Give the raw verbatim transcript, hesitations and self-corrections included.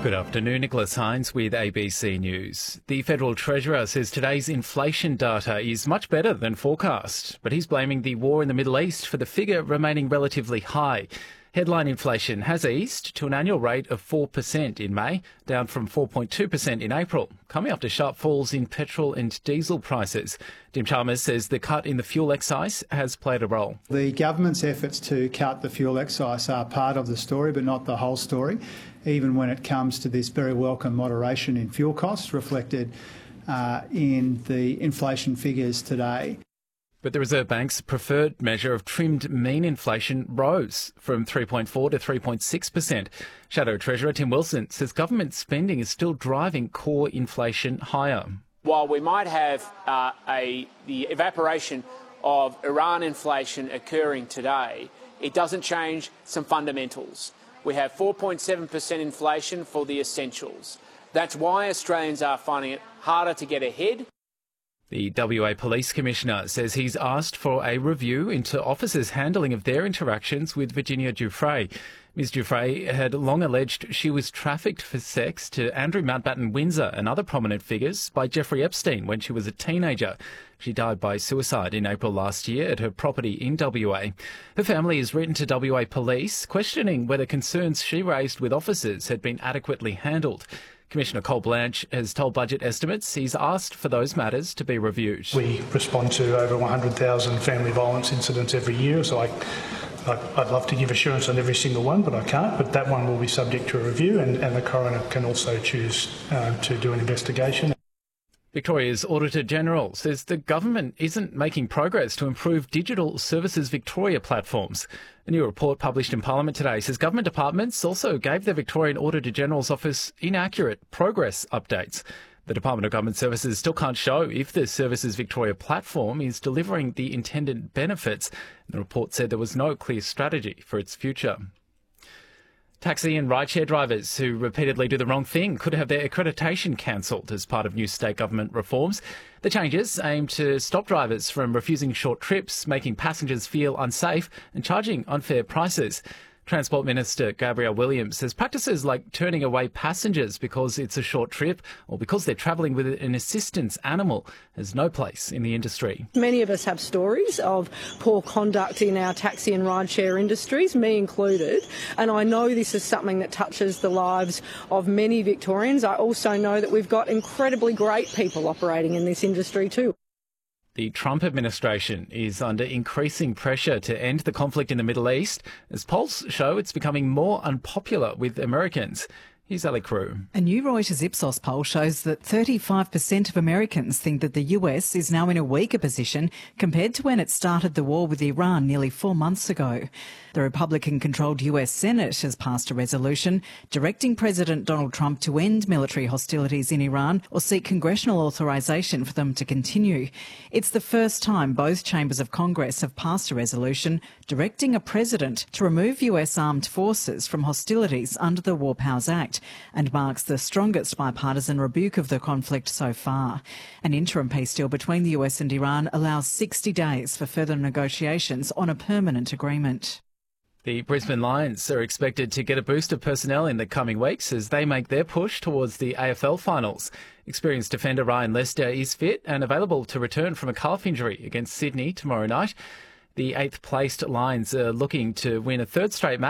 Good afternoon, Nicholas Hines with A B C News. The Federal Treasurer says today's inflation data is much better than forecast, but he's blaming the war in the Middle East for the figure remaining relatively high. Headline inflation has eased to an annual rate of four percent in May, down from four point two percent in April, coming after sharp falls in petrol and diesel prices. Dim Chalmers says the cut in the fuel excise has played a role. The government's efforts to cut the fuel excise are part of the story, but not the whole story, even when it comes to this very welcome moderation in fuel costs reflected uh, in the inflation figures today. But the Reserve Bank's preferred measure of trimmed mean inflation rose from three point four to three point six percent. Shadow Treasurer Tim Wilson says government spending is still driving core inflation higher. While we might have uh, a the evaporation of Iran inflation occurring today, it doesn't change some fundamentals. We have four point seven percent inflation for the essentials. That's why Australians are finding it harder to get ahead. The W A Police Commissioner says he's asked for a review into officers' handling of their interactions with Virginia Giuffre. Miz Giuffre had long alleged she was trafficked for sex to Andrew Mountbatten Windsor and other prominent figures by Jeffrey Epstein when she was a teenager. She died by suicide in April last year at her property in W A. Her family has written to W A Police questioning whether concerns she raised with officers had been adequately handled. Commissioner Cole Blanche has told Budget Estimates he's asked for those matters to be reviewed. We respond to over one hundred thousand family violence incidents every year, so I, I'd love to give assurance on every single one, but I can't. But that one will be subject to a review, and, and the coroner can also choose uh, to do an investigation. Victoria's Auditor-General says the government isn't making progress to improve Digital Services Victoria platforms. A new report published in Parliament today says government departments also gave the Victorian Auditor-General's office inaccurate progress updates. The Department of Government Services still can't show if the Services Victoria platform is delivering the intended benefits. The report said there was no clear strategy for its future. Taxi and rideshare drivers who repeatedly do the wrong thing could have their accreditation cancelled as part of new state government reforms. The changes aim to stop drivers from refusing short trips, making passengers feel unsafe and charging unfair prices. Transport Minister Gabrielle Williams says practices like turning away passengers because it's a short trip or because they're travelling with an assistance animal has no place in the industry. Many of us have stories of poor conduct in our taxi and rideshare industries, me included, and I know this is something that touches the lives of many Victorians. I also know that we've got incredibly great people operating in this industry too. The Trump administration is under increasing pressure to end the conflict in the Middle East, as polls show it's becoming more unpopular with Americans. Here's Ali Crew. A new Reuters Ipsos poll shows that thirty-five percent of Americans think that the U S is now in a weaker position compared to when it started the war with Iran nearly four months ago. The Republican-controlled U S Senate has passed a resolution directing President Donald Trump to end military hostilities in Iran or seek congressional authorization for them to continue. It's the first time both chambers of Congress have passed a resolution directing a president to remove U S armed forces from hostilities under the War Powers Act, and marks the strongest bipartisan rebuke of the conflict so far. An interim peace deal between the U S and Iran allows sixty days for further negotiations on a permanent agreement. The Brisbane Lions are expected to get a boost of personnel in the coming weeks as they make their push towards the A F L finals. Experienced defender Ryan Lester is fit and available to return from a calf injury against Sydney tomorrow night. The eighth-placed Lions are looking to win a third straight match